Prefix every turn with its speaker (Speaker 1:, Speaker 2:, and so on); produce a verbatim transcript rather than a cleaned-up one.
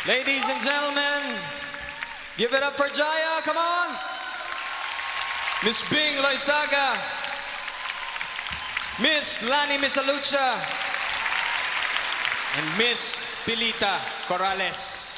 Speaker 1: Ladies and gentlemen, give it up for Jaya, come on! Miss Bing Loizaga, Miss Lani Misalucha, and Miss Pilita Corrales.